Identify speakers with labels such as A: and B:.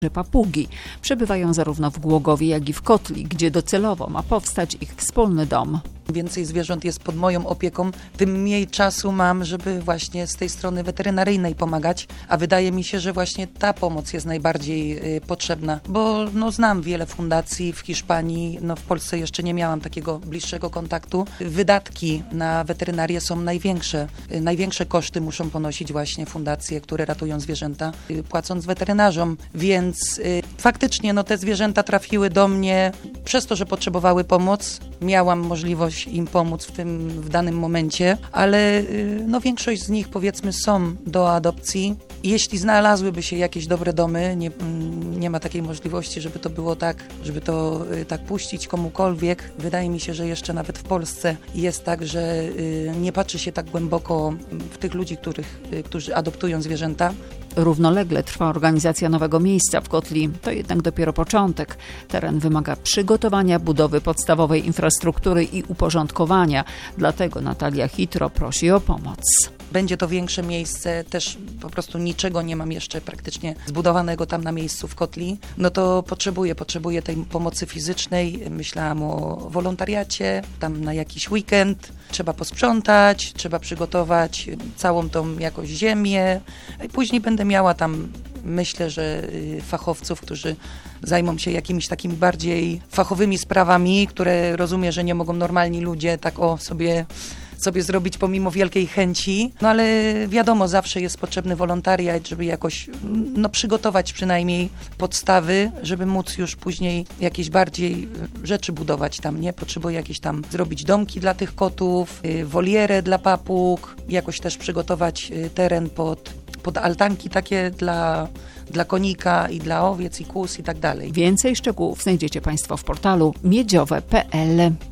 A: Papugi przebywają zarówno w Głogowie, jak i w Kotli, gdzie docelowo ma powstać ich wspólny dom.
B: Im więcej zwierząt jest pod moją opieką, tym mniej czasu mam, żeby właśnie z tej strony weterynaryjnej pomagać, a wydaje mi się, że właśnie ta pomoc jest najbardziej potrzebna, bo znam wiele fundacji w Hiszpanii, w Polsce jeszcze nie miałam takiego bliższego kontaktu. Wydatki na weterynarię są największe. Największe koszty muszą ponosić właśnie fundacje, które ratują zwierzęta, płacąc weterynarzom, więc faktycznie te zwierzęta trafiły do mnie przez to, że potrzebowały pomoc. Miałam możliwość im pomóc w danym momencie, ale większość z nich, powiedzmy, są do adopcji. Jeśli znalazłyby się jakieś dobre domy, nie ma takiej możliwości, żeby to było tak, żeby to tak puścić komukolwiek. Wydaje mi się, że jeszcze nawet w Polsce jest tak, że nie patrzy się tak głęboko w tych ludzi, którzy adoptują zwierzęta.
A: Równolegle trwa organizacja nowego miejsca w Kotli. To jednak dopiero początek. Teren wymaga przygotowania, budowy podstawowej infrastruktury i uporządkowania. Dlatego Natalia Hitro prosi o pomoc.
B: Będzie to większe miejsce, też po prostu niczego nie mam jeszcze praktycznie zbudowanego tam na miejscu w Kotli. To potrzebuję tej pomocy fizycznej. Myślałam o wolontariacie, tam na jakiś weekend. Trzeba posprzątać, trzeba przygotować całą tą jakoś ziemię. I później będę miała tam, myślę, że fachowców, którzy zajmą się jakimiś takimi bardziej fachowymi sprawami, które rozumiem, że nie mogą normalni ludzie tak sobie zrobić pomimo wielkiej chęci. Ale wiadomo, zawsze jest potrzebny wolontariat, żeby jakoś przygotować przynajmniej podstawy, żeby móc już później jakieś bardziej rzeczy budować tam, nie? Potrzebuję jakieś tam zrobić domki dla tych kotów, wolierę dla papug, jakoś też przygotować teren pod altanki takie dla konika i dla owiec i kóz i tak dalej.
A: Więcej szczegółów znajdziecie Państwo w portalu miedziowe.pl.